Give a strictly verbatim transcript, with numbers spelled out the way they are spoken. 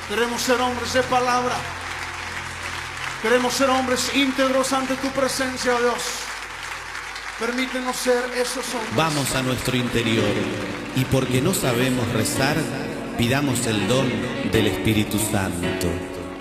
Queremos ser hombres de palabra. Queremos ser hombres íntegros ante tu presencia, oh Dios. Permítenos ser esos hombres. Vamos a nuestro interior y porque no sabemos rezar, pidamos el don del Espíritu Santo.